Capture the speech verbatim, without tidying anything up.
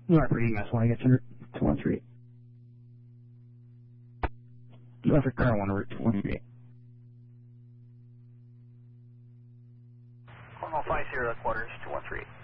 North reading, that's why I get to two one three. Norfolk Car one, route two one three. one oh five zero quarters, two one three.